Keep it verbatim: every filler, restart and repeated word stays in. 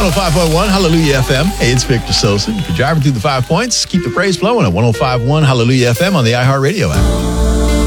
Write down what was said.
one oh five point one Hallelujah F M. Hey, it's Victor Sosa. If you're driving through the five points, keep the praise flowing at one oh five point one Hallelujah F M on the iHeartRadio app.